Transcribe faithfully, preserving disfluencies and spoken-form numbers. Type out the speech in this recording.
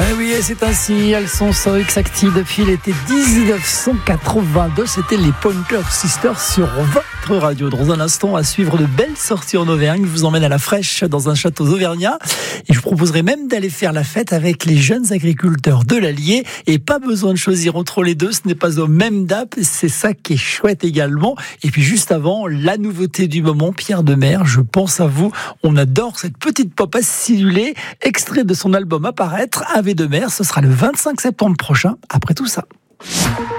Eh oui, c'est ainsi, elles sont sur X-Acti depuis l'été dix-neuf cent quatre-vingt-deux. C'était les Pointer Sisters sur votre radio. Dans un instant, à suivre de belles sorties en Auvergne. Je vous emmène à la fraîche dans un château auvergnat. Et je vous proposerai même d'aller faire la fête avec les jeunes agriculteurs de l'Allier. Et pas besoin de choisir entre les deux, ce n'est pas au même date. C'est ça qui est chouette également. Et puis juste avant, la nouveauté du moment, Pierre Demers, je pense à vous. On adore cette petite pop acidulée, extrait de son album à paraître, Ave de mer. Ce sera le vingt-cinq septembre prochain, après tout ça.